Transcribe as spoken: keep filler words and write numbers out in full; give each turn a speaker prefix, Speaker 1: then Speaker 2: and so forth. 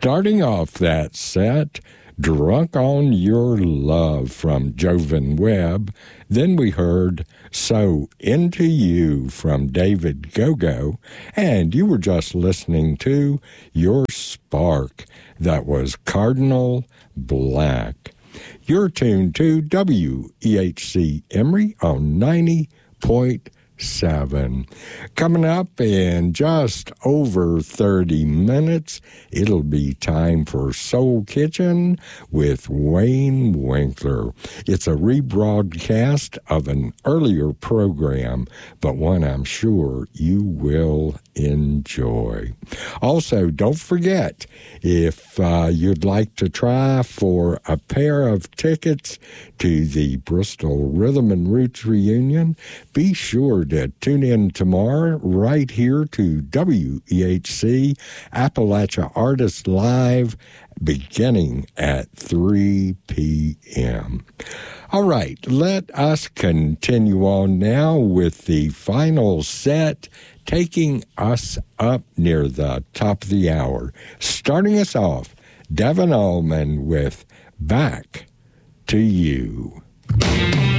Speaker 1: Starting off that set, Drunk on Your Love from Jovan Webb. Then we heard So Into You from David Gogo. And you were just listening to Your Spark. That was Cardinal Black. You're tuned to W E H C Emory on ninety point seven. Coming up in just over thirty minutes, it'll be time for Soul Kitchen with Wayne Winkler. It's a rebroadcast of an earlier program, but one I'm sure you will enjoy. Also, don't forget, if uh, you'd like to try for a pair of tickets to the Bristol Rhythm and Roots reunion, be sure to tune in tomorrow right here to W E H C Appalachia Artists Live beginning at three p.m. All right, let us continue on now with the final set, taking us up near the top of the hour. Starting us off, Devin Allman with Back to You.